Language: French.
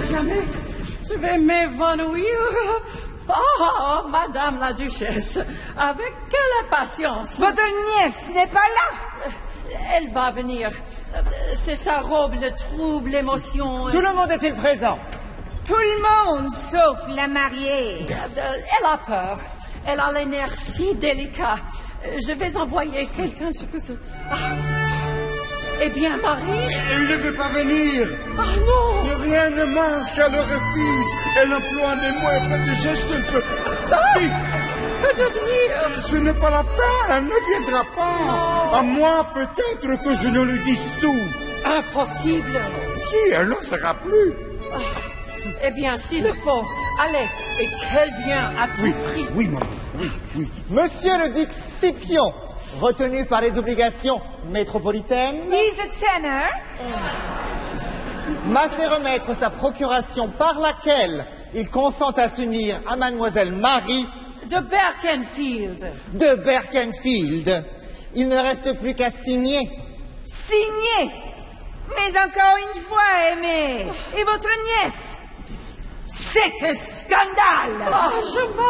jamais je vais m'évanouir. Oh, Madame la Duchesse, avec quelle impatience. Votre nièce n'est pas là. Elle va venir. C'est sa robe, le trouble, l'émotion. Tout le monde est-il présent? Tout le monde, sauf la mariée. Elle a peur. Elle a les nerfs si délicats. Je vais envoyer quelqu'un. Eh bien, Marie? Elle ne veut pas venir. Ah non! Rien ne marche, elle refuse. Elle emploie des mots de gestes un peu... Que devenir? Ce n'est pas la peine, elle ne viendra pas. À moi, peut-être que je ne lui dise tout. Impossible. Si, elle n'en sera plus. Eh bien, s'il le faut, allez, et qu'elle vienne à tout prix. Oui, maman, oui. Monsieur le duc Scipion, retenu par les obligations métropolitaines, He's a tenor. m'a fait remettre sa procuration par laquelle il consent à s'unir à mademoiselle Marie De Berkenfield. de Berkenfield. Il ne reste plus qu'à signer. Signé. Mais encore une fois, aimé. Et votre nièce? C'est un scandale. Ah, je